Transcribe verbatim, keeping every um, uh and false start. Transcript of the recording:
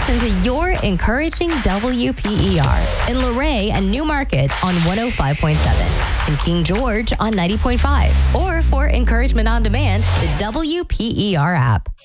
listen to your encouraging W P E R in Luray and Newmarket on one oh five point seven, and King George on ninety point five. Or for encouragement on demand, the W P E R app.